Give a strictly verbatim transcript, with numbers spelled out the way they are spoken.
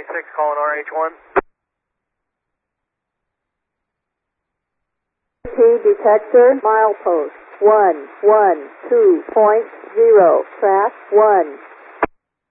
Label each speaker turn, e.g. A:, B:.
A: twenty-six calling R H one.
B: T detector, milepost one one two point zero, track one